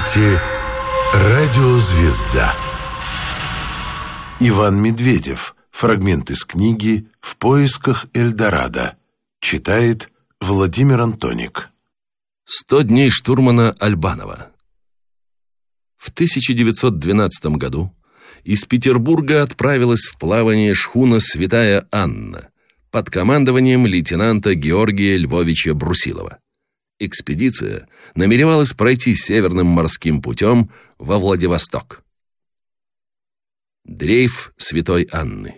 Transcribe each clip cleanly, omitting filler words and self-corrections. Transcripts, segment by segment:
слушаете «Радио Звезда». Иван Медведев. Фрагмент из книги «В поисках Эльдорадо». Читает Владимир Антоник. 100 дней штурмана Альбанова. В 1912 году из Петербурга отправилась в плавание шхуна «Святая Анна» под командованием лейтенанта Георгия Львовича Брусилова. Экспедиция намеревалась пройти северным морским путем во Владивосток. Дрейф Святой Анны.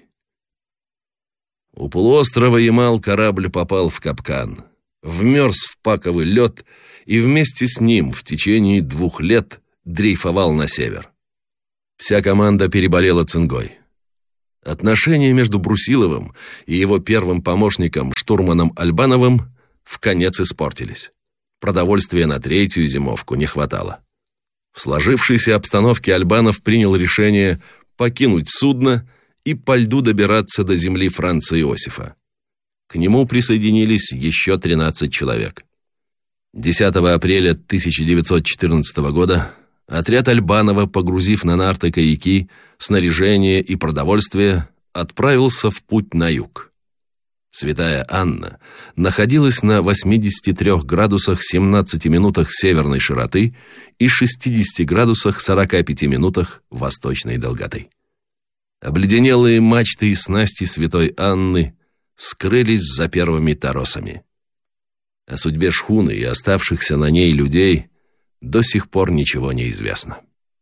У полуострова Ямал корабль попал в капкан, вмерз в паковый лед и вместе с ним в течение 2 лет дрейфовал на север. Вся команда переболела цингой. Отношения между Брусиловым и его первым помощником, штурманом Альбановым, вконец испортились. Продовольствия на 3-ю зимовку не хватало. В сложившейся обстановке Альбанов принял решение покинуть судно и по льду добираться до земли Франца Иосифа. К нему присоединились еще 13 человек. 10 апреля 1914 года отряд Альбанова, погрузив на нарты каяки, снаряжение и продовольствие, отправился в путь на юг. Святая Анна находилась на 83 градусах 17 минутах северной широты и 60 градусах 45 минутах восточной долготы. Обледенелые мачты и снасти Святой Анны скрылись за первыми торосами. О судьбе шхуны и оставшихся на ней людей до сих пор ничего не известно.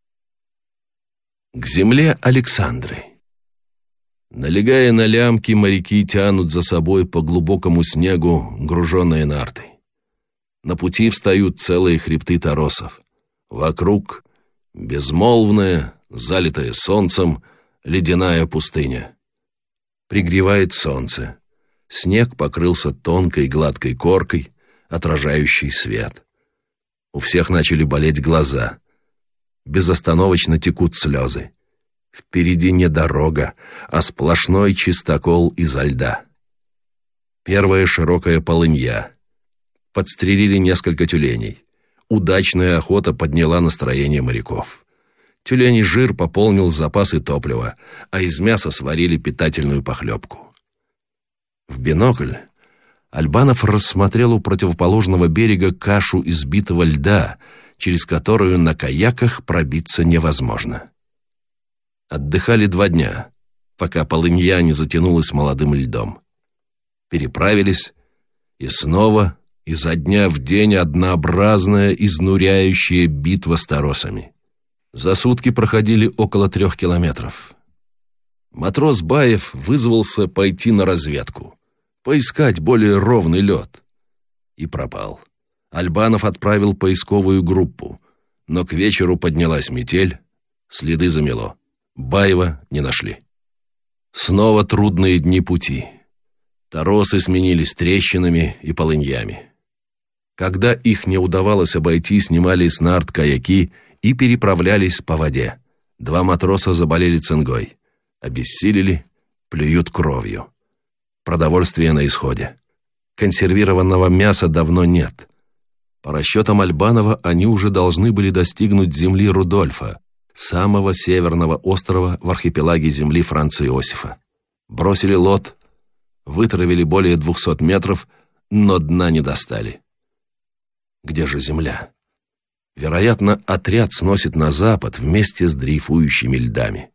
К земле Александры. Налегая на лямки, моряки тянут за собой по глубокому снегу груженные нарты. На пути встают целые хребты торосов. Вокруг безмолвная, залитая солнцем, ледяная пустыня. Пригревает солнце. Снег покрылся тонкой гладкой коркой, отражающей свет. У всех начали болеть глаза. Безостановочно текут слезы. Впереди не дорога, а сплошной чистокол изо льда. Первая широкая полынья. Подстрелили несколько тюленей. Удачная охота подняла настроение моряков. Тюленей жир пополнил запасы топлива, а из мяса сварили питательную похлебку. В бинокль Альбанов рассмотрел у противоположного берега кашу избитого льда, через которую на каяках пробиться невозможно. Отдыхали 2 дня, пока полынья не затянулась молодым льдом. Переправились, и снова изо дня в день однообразная, изнуряющая битва с торосами. За сутки проходили около 3 километров. Матрос Баев вызвался пойти на разведку, поискать более ровный лед. И пропал. Альбанов отправил поисковую группу, но к вечеру поднялась метель, следы замело. Баева не нашли. Снова трудные дни пути. Торосы сменились трещинами и полыньями. Когда их не удавалось обойти, снимали с нарт каяки и переправлялись по воде. 2 матроса заболели цингой. Обессилели, плюют кровью. Продовольствие на исходе. Консервированного мяса давно нет. По расчетам Альбанова, они уже должны были достигнуть земли Рудольфа, самого северного острова в архипелаге земли Франца Иосифа. Бросили лод, вытравили более 200 метров, но дна не достали. Где же земля? Вероятно, отряд сносит на запад вместе с дрейфующими льдами.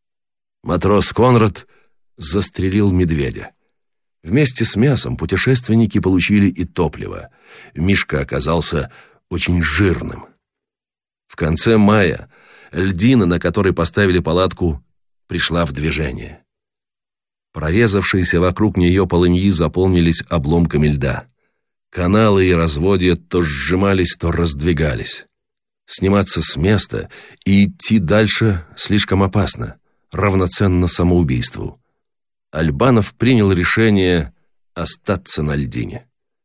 Матрос Конрад застрелил медведя. Вместе с мясом путешественники получили и топливо. Мишка оказался очень жирным. В конце мая льдина, на которой поставили палатку, пришла в движение. Прорезавшиеся вокруг нее полыньи заполнились обломками льда. Каналы и разводья то сжимались, то раздвигались. Сниматься с места и идти дальше слишком опасно, равноценно самоубийству. Альбанов принял решение остаться на льдине.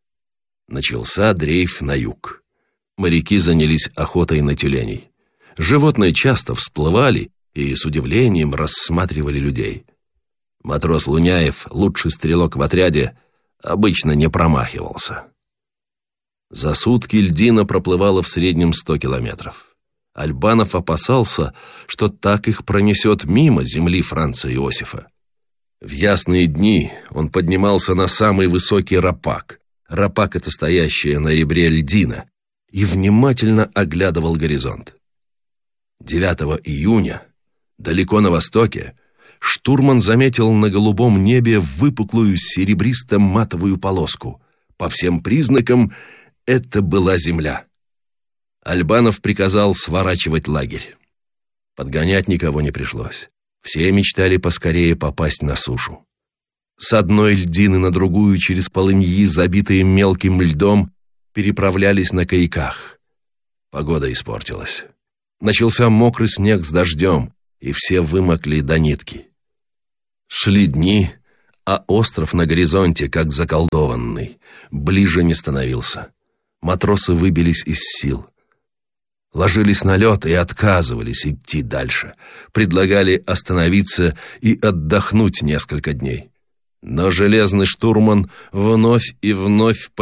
Начался дрейф на юг. Моряки занялись охотой на тюленей. Животные часто всплывали и с удивлением рассматривали людей. Матрос Луняев, лучший стрелок в отряде, обычно не промахивался. За сутки льдина проплывала в среднем 100 километров. Альбанов опасался, что так их пронесет мимо земли Франца Иосифа. В ясные дни он поднимался на самый высокий рапак. Рапак — это стоящая на ребре льдина, и внимательно оглядывал горизонт. 9 июня, далеко на востоке, штурман заметил на голубом небе выпуклую серебристо-матовую полоску. По всем признакам, это была земля. Альбанов приказал сворачивать лагерь. Подгонять никого не пришлось. Все мечтали поскорее попасть на сушу. С одной льдины на другую через полыньи, забитые мелким льдом, переправлялись на каяках. Погода испортилась. Начался мокрый снег с дождем, и все вымокли до нитки. Шли дни, а остров на горизонте, как заколдованный, ближе не становился. Матросы выбились из сил. Ложились на лед и отказывались идти дальше. Предлагали остановиться и отдохнуть несколько дней. Но железный штурман вновь и вновь